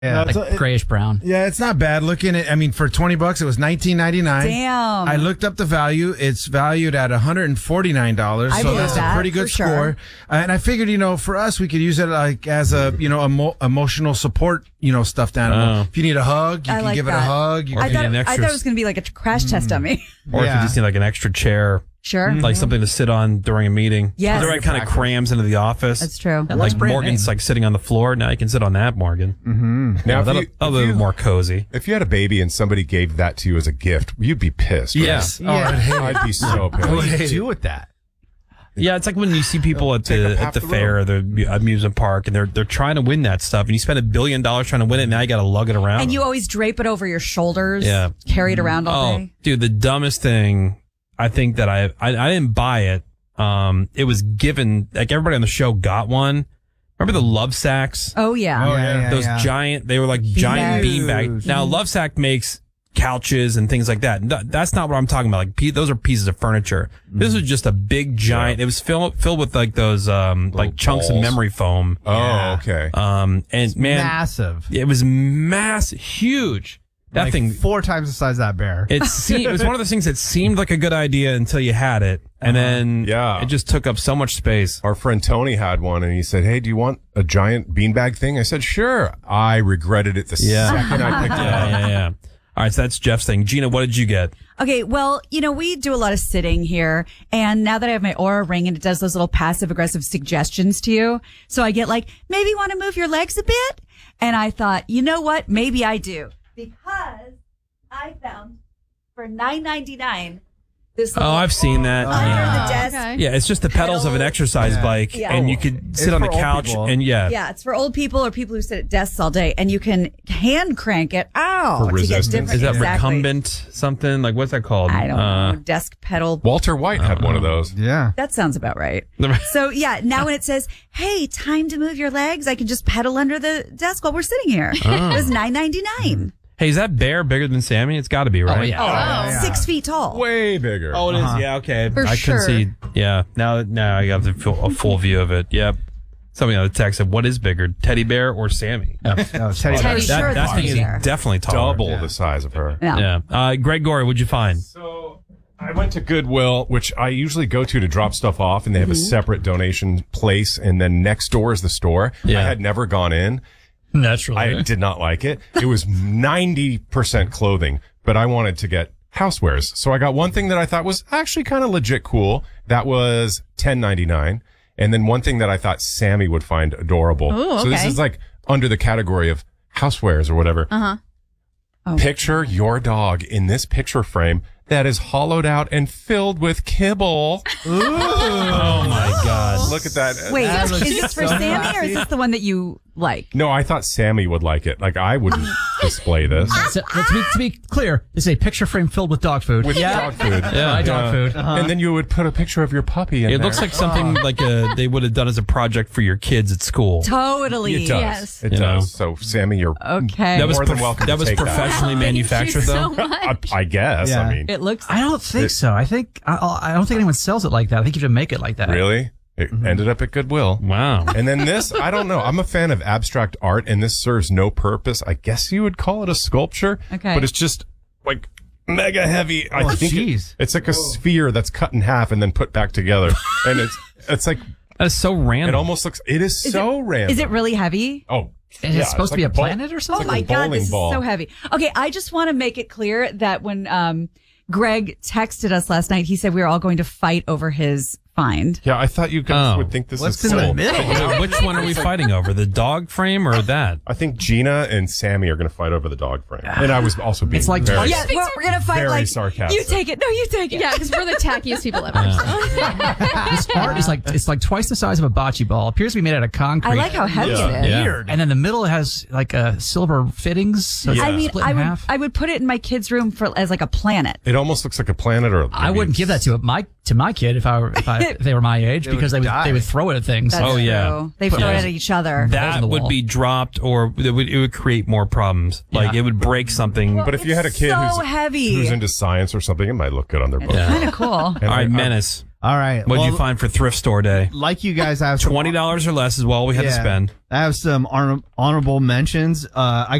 Yeah, like grayish brown. Yeah, it's not bad looking. I mean, for $20, it was $19.99. Damn. I looked up the value. It's valued at $149. So that's a pretty good score. Sure. And I figured, for us, we could use it like as a, emotional support, stuffed animal. If you need a hug, you can give it a hug. I thought it was going to be like a crash test dummy. Or if you just need like an extra chair. Sure. Like something to sit on during a meeting. Yes. Everybody kind of crams into the office. That's true. Like Morgan's like sitting on the floor. Now you can sit on that, Morgan. Mm-hmm. Now, that'll be more cozy. If you had a baby and somebody gave that to you as a gift, you'd be pissed. Right? Yes. I'd be so pissed. What do you do with that? Yeah, it's like when you see people at the fair or the amusement park and they're trying to win that stuff and you spend $1 billion trying to win it and now you got to lug it around. And you always drape it over your shoulders. Yeah. Carry it around all day. Dude, the dumbest thing I think that I didn't buy it. It was given, like everybody on the show got one. Remember the Love Sacks? Oh yeah. Those giant, they were like giant beanbags. Now Love Sack makes couches and things like that. That's not what I'm talking about. Like those are pieces of furniture. This was just a big giant. It was filled with like those like chunks of memory foam. Oh, okay. And man, massive. It was massive, huge. That like thing 4 times the size of that bear. It was one of those things that seemed like a good idea until you had it, and then it just took up so much space. Our friend Tony had one, and he said, "Hey, do you want a giant beanbag thing?" I said, "Sure." I regretted it the second I picked it up. Yeah. All right, so that's Jeff's thing. Gina, what did you get? Okay, well, we do a lot of sitting here, and now that I have my Aura Ring and it does those little passive-aggressive suggestions to you, so I get like, maybe want to move your legs a bit? And I thought, you know what? Maybe I do. Because I found for $9.99 this little I've seen that. under the desk. Okay. Yeah, it's just the pedals of an exercise bike, and you could sit on the couch, and Yeah, it's for old people or people who sit at desks all day, and you can hand crank it out For to get resistance? different. is that exactly. recumbent something? Like, what's that called? I don't know. Desk pedal. Walter White had one of those. Yeah. That sounds about right. So yeah, now when it says, "Hey, time to move your legs," I can just pedal under the desk while we're sitting here. It was $9.99. Hey, is that bear bigger than Sammy? It's got to be, right? Oh, yeah. 6 feet tall. Way bigger. Oh, it is. Yeah, okay. For I sure. can see. Yeah. Now I got a full view of it. Yep. Somebody on the text said, "What is bigger, teddy bear or Sammy?" Teddy Teddy bear. That thing is bear. definitely taller. Double the size of her. Yeah. Greg Gorey, what'd you find? So I went to Goodwill, which I usually go to drop stuff off, and they have a separate donation place, and then next door is the store. Yeah. I had never gone in. Naturally. I did not like it. It was 90% clothing, but I wanted to get housewares. So I got one thing that I thought was actually kind of legit cool. That was $10.99. And then one thing that I thought Sammy would find adorable. Ooh, So this okay. is like under the category of housewares or whatever. Oh. Picture your dog in this picture frame that is hollowed out and filled with kibble. Oh my God! Look at that. Wait, is this for Sammy or is this the one that you like? No, I thought Sammy would like it. Like I wouldn't display this. So, to be clear, it's a picture frame filled with dog food. With dog food. Yeah. Dog food. And then you would put a picture of your puppy in It there. looks like something like they would have done as a project for your kids at school. Totally. It does. Yes. It You know. does. So, Sammy, you're Okay. That was more than welcome that to was take that. professionally manufactured, Thank though. you so much. I guess. Yeah. I mean, It looks. I don't think so. I don't think anyone sells it like that. I think you have to make it like that. really? It ended up at Goodwill. Wow. And then this, I don't know. I'm a fan of abstract art, and this serves no purpose. I guess you would call it a sculpture. Okay. But it's just like mega heavy. I think jeez. it's like a sphere that's cut in half and then put back together. And it's like, That is so random. it almost looks, it is so random. Is it really heavy? Oh. Is yeah, it supposed it's to be like a planet or something? Oh my like a God, bowling this ball. is so heavy. Okay, I just want to make it clear that when Greg texted us last night, he said we were all going to fight over his find. Yeah, I thought you guys Oh. would think this What's is in cool. the middle? Which one are we fighting over? The dog frame or that? I think Gina and Sammy are going to fight over the dog frame. And I was also being It's like very, twice- Yeah, we're going to fight very like, sarcastic. you take it. No, you take it. Yeah, because we're the tackiest people ever. This art is like twice the size of a bocce ball. Appears to be made out of concrete. I like how heavy it is. Yeah. And then the middle has like silver fittings. So it's I mean, split in half. I would put it in my kid's room as like a planet. It almost looks like a planet or a I wouldn't give that to it. My to my kid if they were my age because they would throw it at things. That's true. Yeah. They throw it at each other. That would be dropped, or it would create more problems. Like it would break something. But if you had a kid who's into science or something, it might look good on their book. Kind of cool. All right, Menace. All right. What'd you find for thrift store day? Like you guys have $20 or less is all we had to spend. I have some honorable mentions. I